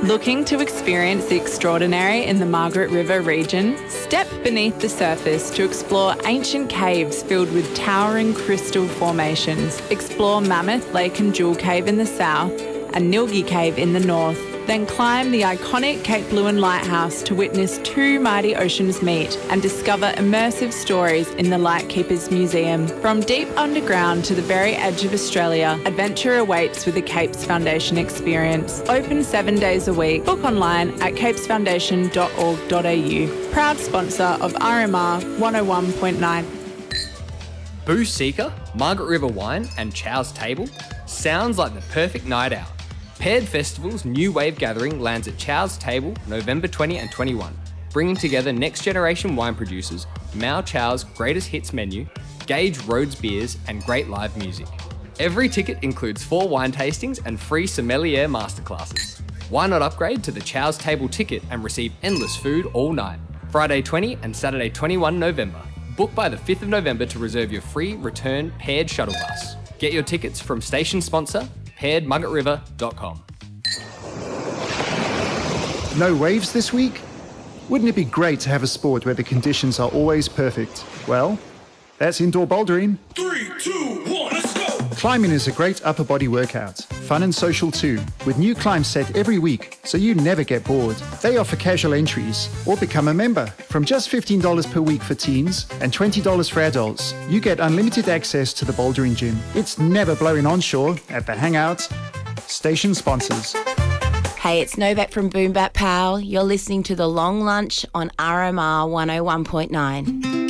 Looking to experience the extraordinary in the Margaret River region? Step beneath the surface to explore ancient caves filled with towering crystal formations. Explore Mammoth Lake and Jewel Cave in the south and Nilgi Cave in the north. Then climb the iconic Cape Leeuwin Lighthouse to witness two mighty oceans meet and discover immersive stories in the Lightkeepers Museum. From deep underground to the very edge of Australia, adventure awaits with the Capes Foundation experience. Open 7 days a week. Book online at capesfoundation.org.au. Proud sponsor of RMR 101.9. Boo Seeker, Margaret River Wine and Chow's Table sounds like the perfect night out. Paired Festival's new wave gathering lands at Chow's Table November 20 and 21, bringing together next generation wine producers, Mao Chow's greatest hits menu, Gage Rhodes beers and great live music. Every ticket includes 4 wine tastings and free sommelier masterclasses. Why not upgrade to the Chow's Table ticket and receive endless food all night? Friday 20 and Saturday 21 November. Book by the 5th of November to reserve your free return paired shuttle bus. Get your tickets from station sponsor pairedmuggetriver.com. No waves this week? Wouldn't it be great to have a sport where the conditions are always perfect? Well, that's indoor bouldering. 3, 2, 1, let's go! Climbing is a great upper body workout, fun and social too, with new climbs set every week, so you never get bored. They offer casual entries, or become a member. From just $15 per week for teens and $20 for adults, you get unlimited access to the bouldering gym. It's never blowing onshore at the Hangout. Station sponsors. Hey, it's Novak from Boom Bap Pow. You're listening to The Long Lunch on RMR 101.9.